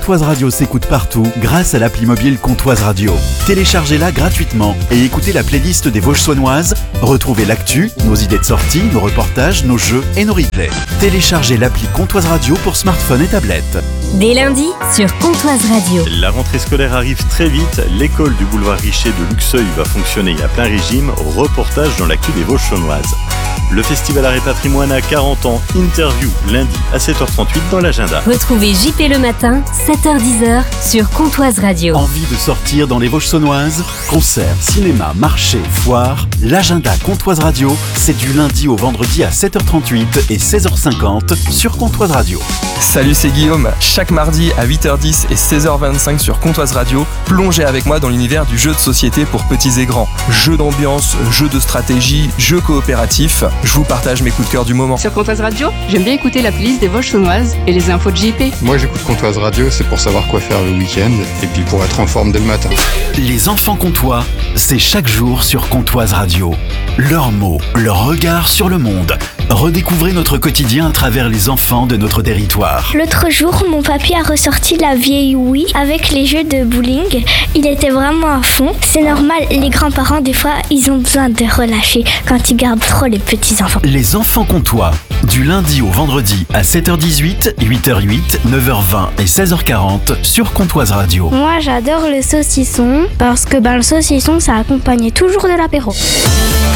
Comtoise Radio s'écoute partout grâce à l'appli mobile Comtoise Radio. Téléchargez-la gratuitement et écoutez la playlist des Vosges saunoises. Retrouvez l'actu, nos idées de sortie, nos reportages, nos jeux et nos replays. Téléchargez l'appli Comtoise Radio pour smartphone et tablette. Dès lundi sur Comtoise Radio. La rentrée scolaire arrive très vite. L'école du boulevard Richer de Luxeuil va fonctionner à plein régime. Reportage dans l'actu des Vosges saunoises. Le Festival Art et Patrimoine a 40 ans. Interview lundi à 7h38 dans l'agenda. Retrouvez JP le matin, 7h-10h sur Comtoise Radio. Envie de sortir dans les Vosges saunoises? Concerts, cinéma, marché, foire. L'agenda Comtoise Radio, c'est du lundi au vendredi à 7h38 et 16h50 sur Comtoise Radio. Salut, c'est Guillaume. Chaque mardi à 8h10 et 16h25 sur Comtoise Radio, plongez avec moi dans l'univers du jeu de société pour petits et grands. Jeux d'ambiance, jeux de stratégie, jeux coopératifs. Je vous partage mes coups de cœur du moment. Sur Comtoise Radio, j'aime bien écouter la playlist des Vosges saunoises et les infos de JP. Moi j'écoute Comtoise Radio, c'est pour savoir quoi faire le week-end et puis pour être en forme dès le matin. Les enfants comtois, c'est chaque jour sur Comtoise Radio. Leurs mots, leur regard sur le monde. Redécouvrez notre quotidien à travers les enfants de notre territoire. L'autre jour, mon papy a ressorti la vieille Wii avec les jeux de bowling. Il était vraiment à fond. C'est normal, les grands-parents, des fois, ils ont besoin de relâcher quand ils gardent trop les petits-enfants. Les enfants comtois, du lundi au vendredi à 7h18, 8h08, 9h20 et 16h40 sur Comtoise Radio. Moi, j'adore le saucisson parce que le saucisson, ça accompagnait toujours de l'apéro.